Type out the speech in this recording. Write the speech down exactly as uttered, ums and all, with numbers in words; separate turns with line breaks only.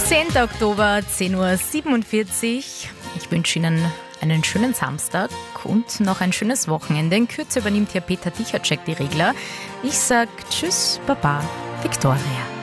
zehnten Oktober, zehn Uhr siebenundvierzig. Ich wünsche Ihnen einen schönen Samstag und noch ein schönes Wochenende. In Kürze übernimmt hier Peter Tichacek die Regler. Ich sage Tschüss, Baba, Viktoria.